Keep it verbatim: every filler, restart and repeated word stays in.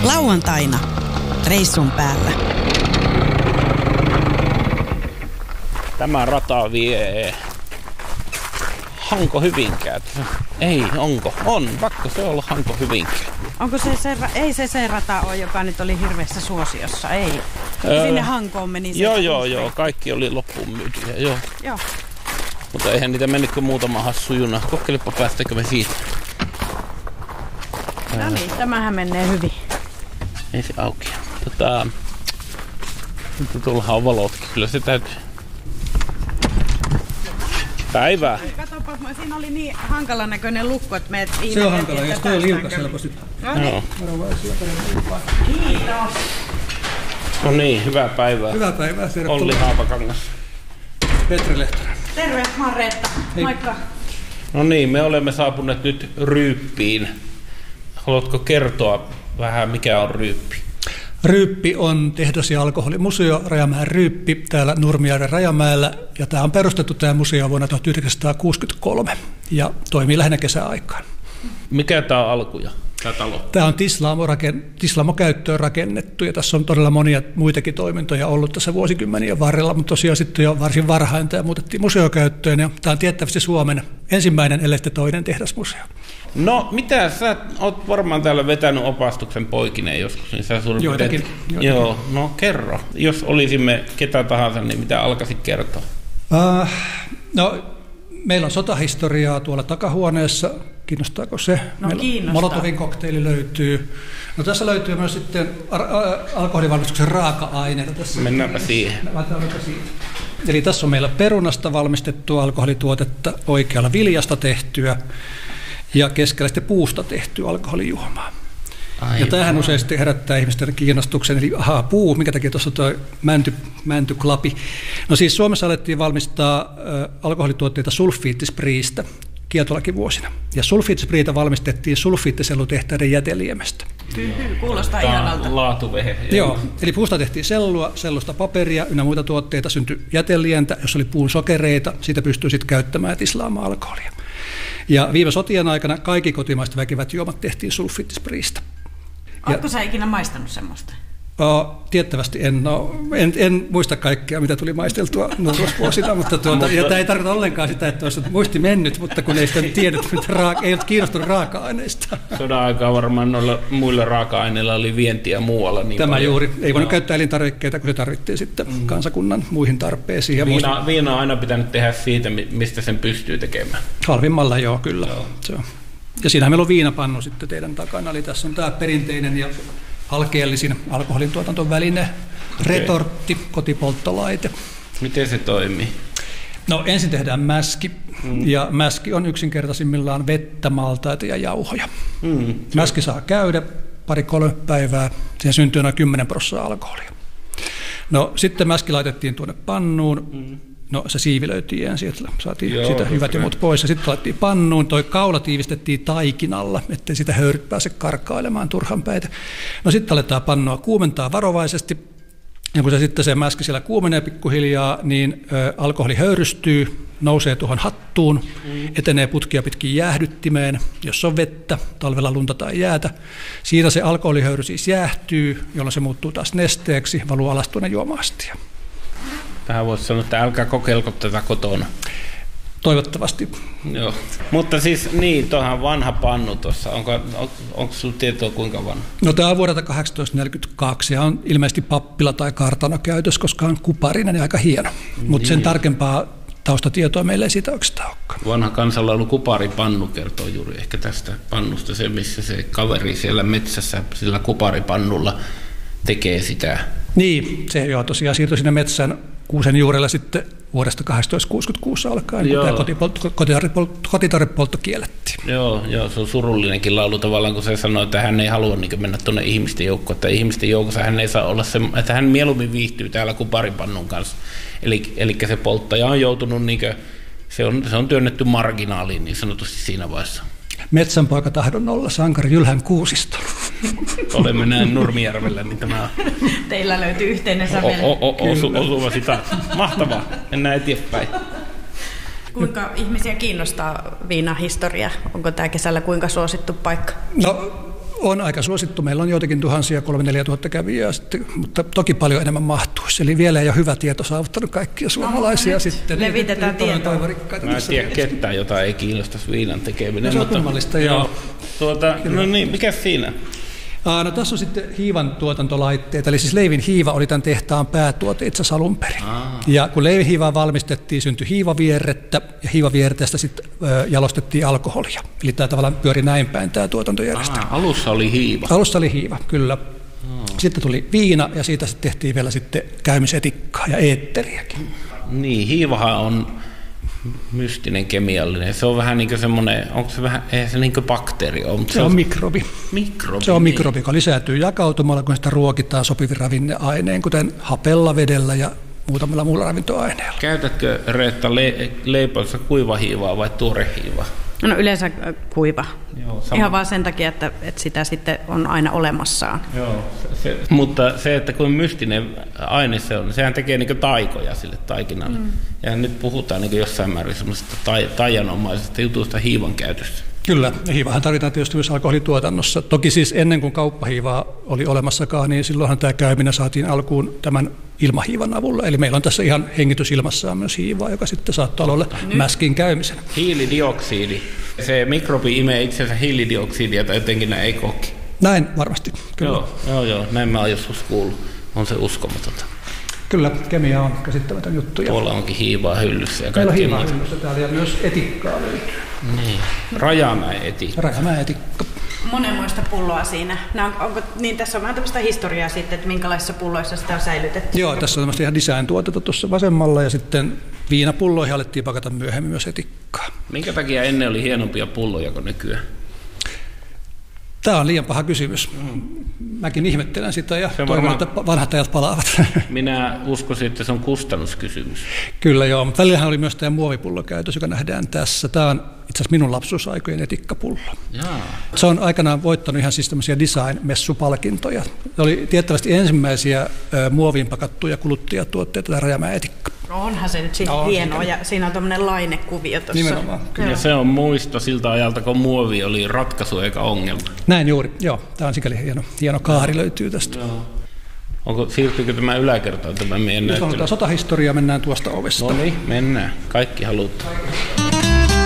Lauantaina reissun päällä. Tämä rata vie Hanko-Hyvinkää. Ei, onko? On, pakko se olla Hanko-Hyvinkää. Onko se se, ei se se rata ole, joka nyt oli hirveässä suosiossa, ei. Öö, Sinne Hankoon meni se. Joo, joo, joo, kaikki oli loppuun myytyjä, joo. Joo. Mutta eihän niitä mennyt kuin muutama hassu juna. Kokeilipa päästäkö me siitä. No niin, tämähän menee hyvin. Ei se auki. Tota, nyt tuollahan on valotkin, kyllä se täytyy. Päivää. Katsopa, siinä oli niin hankalan näköinen lukko, että meidät ihmeteltiin. Se on hankala, jos toi on liukas helposti. No niin. Kiitos. No niin, hyvää päivää. Hyvää päivää, tervetuloa. Olli Haapakangas. Petri Lehtonen. Terve, mä oon Reetta. Hei. Moikka. No niin, me olemme saapuneet nyt Ryyppiin. Haluatko kertoa vähän, mikä on Ryyppi? Ryyppi on tehdas- ja alkoholimuseo, Rajamäen Ryyppi, täällä Nurmijärven Rajamäellä. Ja tämä on perustettu tämä museo vuonna tuhatyhdeksänsataakuusikymmentäkolme ja toimii lähinnä kesäaikaan. Mikä tämä on alkuja, tämä talo? Tämä on Tislaamo-käyttöön rakennettu ja tässä on todella monia muitakin toimintoja ollut tässä vuosikymmenien varrella, mutta tosiaan sitten jo varsin varhain tämä muutettiin museokäyttöön ja tämä on tiettävästi Suomen ensimmäinen, ellei sitten toinen tehdasmuseo. No, mitä sä oot varmaan täällä vetänyt opastuksen poikineen joskus, niin sä suurin Joitakin, piirtein- Joo, no kerro. Jos olisimme ketä tahansa, niin mitä alkaisit kertoa? Uh, no, meillä on sotahistoriaa tuolla takahuoneessa. Kiinnostaako se? No, meillä kiinnostaa. Molotovin kokteili löytyy. No, tässä löytyy myös sitten alkoholivalmistuksen raaka-aineita. Tässä. Mennäänpä siihen. siitä. Eli tässä on meillä perunasta valmistettua alkoholituotetta, oikealla viljasta tehtyä ja keskellä sitten puusta tehtyä alkoholijuomaa. Aivan. Ja tämähän usein sitten herättää ihmisten kiinnostuksen, eli ahaa, puu, minkä takia tuossa tuo mänty, mäntyklapi. No siis Suomessa alettiin valmistaa ä, alkoholituotteita sulfiittispriistä kieltolakivuosina. Ja sulfiittispriitä valmistettiin sulfiittisellutehtaiden jäteliemestä. Hyhy, kuulostaa Tämä ihanalta. on laatuvehe. Joo, eli puusta tehtiin sellua, sellusta paperia ynnä muita tuotteita, syntyi jätelientä, jossa oli puun sokereita, siitä pystyi sitten käyttämään tislaamaan alkoholia. Ja viime sotien aikana kaikki kotimaiset väkevät juomat tehtiin sulfiittispriistä. Oletko sä ikinä maistanut semmoista? O, tiettävästi en, no, en, en muista kaikkea, mitä tuli maisteltua nuorusvuosina, mutta tuota, ja tämä ei tarkoita ollenkaan sitä, että olisi muisti mennyt, mutta kun ei sitä tiedetty, että raaka, ei ollut kiinnostunut raaka-aineista. Sodan aikaa varmaan noilla muilla raaka-aineilla oli vientiä muualla. Niin Tämä paljon. juuri. Ei voinut no. käyttää elintarvikkeita, kun se tarvittiin sitten mm. kansakunnan muihin tarpeisiin. Ja Viina, viina on aina pitänyt tehdä siitä, mistä sen pystyy tekemään. Halvimmalla, joo, kyllä. Joo. Se on. Ja siinähän meillä on viinapannu sitten teidän takana, eli tässä on tämä perinteinen ja alkeellisin alkoholin tuotantoväline, retortti, kotipolttolaite. Miten se toimii? No ensin tehdään mäski, mm. ja mäski on yksinkertaisimmillaan vettä, maltaita ja jauhoja. Mm. Mäski saa käydä pari-kolme päivää, siihen syntyy noin kymmenen prosenttia alkoholia. No sitten mäski laitettiin tuonne pannuun, mm. no se siivilöitiin ensin, että saatiin Joo, sitä hyvät ja kai. muut pois, ja sitten laitettiin pannuun, toi kaula tiivistettiin taikinalla, ettei sitä höyryt pääse karkailemaan turhan päitä. No sitten aletaan pannua kuumentaa varovaisesti, ja kun se sitten se mäski siellä kuumenee pikkuhiljaa, niin ö, alkoholi höyrystyy, nousee tuohon hattuun, mm. etenee putkia pitkin jäähdyttimeen, jos on vettä, talvella lunta tai jäätä. Siitä se alkoholihöyry siis jäähtyy, jolloin se muuttuu taas nesteeksi, valuu alas tuonne juoma-astia. Tähän voisi sanoa, että älkää kokeilko tätä kotona. Toivottavasti. Joo. Mutta siis niin, tuohan vanha pannu tuossa. Onko, on, onko sinulla tietoa kuinka vanha? No tämä on vuodelta tuhatkahdeksansataaneljäkymmentäkaksi ja on ilmeisesti pappila tai kartano käytös, koska on kuparinen ja aika hieno. Niin. Mutta sen tarkempaa taustatietoa meillä ei siitä oikeastaan olekaan. Vanha kansalla kuparipannu kertoo juuri ehkä tästä pannusta, se missä se kaveri siellä metsässä sillä kuparipannulla tekee sitä. Niin, se joo, tosiaan siirtyi sinne metsän kuusen juurella sitten vuodesta tuhatkahdeksansataakuusikymmentäkuusi alkaen, Joo. kun tämä kotitarvepoltto kiellettiin. Joo, joo, se on surullinenkin laulu tavallaan, kun se sanoo, että hän ei halua niin mennä tuonne ihmisten joukkoon, että ihmisten joukossa hän ei saa olla se, että hän mieluummin viihtyy täällä kuin paripannun kanssa. Eli, eli se polttaja on joutunut, niin kuin, se, on, se on työnnetty marginaaliin niin sanotusti siinä vaiheessa. Metsänpoika tahdon olla sankari Ylhään Kuusisto. Olemme näin Nurmijärvellä, niin tämä on Teillä löytyy yhteinen sävel. o- o- o- osu, osuva sitä. Mahtavaa, mennään eteenpäin. Kuinka ihmisiä kiinnostaa viinahistoria? Onko tämä kesällä kuinka suosittu paikka? No On aika suosittu. Meillä on joitakin tuhansia, kolme neljä tuhatta kävijää, sitten, mutta toki paljon enemmän mahtuisi. Eli vielä ei ole hyvä tieto saavuttanut kaikkia suomalaisia. No, sitten levitetään tietoa. Mä en tiedä ketään, jota ei kiinnostaisi viinan tekeminen. No, se on kummallista, joo. joo. Tuota, no niin, mikä siinä? No, tässä on sitten hiivan tuotantolaitteet, eli siis Leivin hiiva oli tämän tehtaan päätuote itse asiassa alun perin. Aa. Ja kun Leivin hiivaa valmistettiin, syntyi hiivavierrettä, ja hiivavierreestä sitten ö, jalostettiin alkoholia. Eli tämä tavallaan pyöri näin päin tämä tuotantojärjestelmä. Aa, alussa oli hiiva. Alussa oli hiiva, kyllä. Aa. Sitten tuli viina, ja siitä sitten tehtiin vielä sitten käymisetikkaa ja eetteriäkin. Niin, hiivahan on mystinen kemiallinen. Se on vähän niin kuin semmoinen, onko se vähän, eihän se niin kuin bakteeri ole. Se, se on mikrobi. mikrobi. Se on niin. mikrobi, joka lisääntyy jakautumalla, kun sitä ruokitaan sopivin ravinneaineen, kuten hapella, vedellä ja muutamalla muulla ravintoaineella. Käytätkö, Reetta, le- leipoissa kuivahiivaa vai tuorehiivaa? No yleensä kuiva. Joo, ihan vaan sen takia, että, että sitä sitten on aina olemassaan. Joo, se, mutta se, että kuin mystinen aine se on, sehän tekee niin kuin taikoja sille taikinalle. Mm. Ja nyt puhutaan niin kuin jossain määrin semmoisesta tai, taianomaisesta jutusta hiivan käytössä. Kyllä, ja hiivahan tarvitaan tietysti myös alkoholituotannossa. Toki siis ennen kuin kauppahiivaa oli olemassakaan, niin silloinhan tämä käyminen saatiin alkuun tämän ilmahiivan avulla. Eli meillä on tässä ihan hengitysilmassaan myös hiivaa, joka sitten saattaa olla mäskin käymisen. Hiilidioksidi. Se mikrobi imee itsensä hiilidioksidia tai jotenkin näin, ei kokki. Näin varmasti, kyllä. Joo, joo, joo, näin mä oon joskus kuullut. On se uskomatonta. Kyllä, kemia on käsittämätön juttu. Tuolla onkin hiivaa hyllyssä. Ja meillä on hiivaa hyllyssä täällä ja myös etikkaa löytyy. Niin, Rajamäen etikka. Rajamäen etikka. Monenmoista pulloa siinä. Nämä, onko, niin tässä on vähän tämmöistä historiaa sitten, että minkälaisissa pulloissa sitä on säilytetty. Joo, tässä on tämmöistä ihan design-tuotetta tuossa vasemmalla ja sitten viinapulloihin alettiin pakata myöhemmin myös etikkaa. Minkä takia ennen oli hienompia pulloja kuin nykyään? Tämä on liian paha kysymys. Mäkin ihmettelen sitä ja toivon, varmaan, että vanhat ajat palaavat. Minä uskoisin, että se on kustannuskysymys. Kyllä joo, mutta välillähän oli myös tämä muovipullokäytös, joka nähdään tässä. Tämä on itse asiassa minun lapsuusaikojen etikkapullo. Jaa. Se on aikanaan voittanut ihan siis tämmöisiä design-messupalkintoja. Se oli tiettävästi ensimmäisiä muoviin pakattuja kuluttajatuotteita, tämä Rajamäen etikka. No onhan se nyt siis no, hienoa ja siinä on tämmöinen lainekuvio tuossa. Nimenomaan. Kyllä. Ja se on muisto siltä ajalta, kun muovi oli ratkaisu eikä ongelma. Näin juuri, joo. Tämä on sikäli hieno, hieno kaari löytyy tästä. Joo. Onko, siirtyykö tämä yläkertaan tämä meidän näyttely? Jos halutaan sotahistoriaa, mennään tuosta ovesta. No niin, mennään. Kaikki halutaan.